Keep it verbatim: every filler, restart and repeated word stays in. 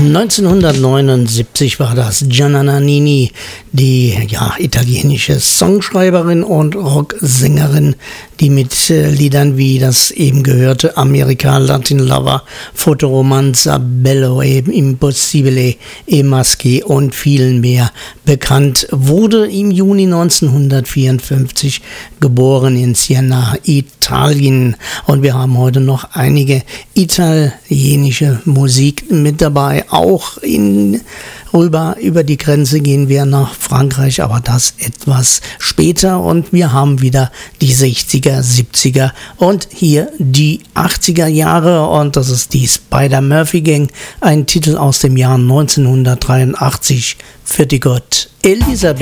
neunzehnhundertneunundsiebzig war das Gianna Nannini, die ja, italienische Songschreiberin und Rocksängerin, die mit äh, Liedern wie das eben gehörte America, Latin Lover, Fotoromanza, Bello e Impossibile, e Maschi und vielen mehr bekannt wurde. Im Juni neunzehnhundertvierundfünfzig geboren in Siena, Italien. Und wir haben heute noch einige italienische Musik mit dabei. Auch in, rüber über die Grenze gehen wir nach Frankreich, aber das etwas später. Und wir haben wieder die sechziger, siebziger und hier die achtziger Jahre. Und das ist die Spider-Murphy-Gang, ein Titel aus dem Jahr neunzehnhundertdreiundachtzig für die Gott Elisabeth.